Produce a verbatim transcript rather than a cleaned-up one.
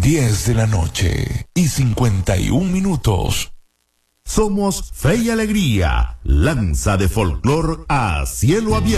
diez de la noche y cincuenta y un minutos. Somos Fe y Alegría, lanza de folclor a cielo abierto.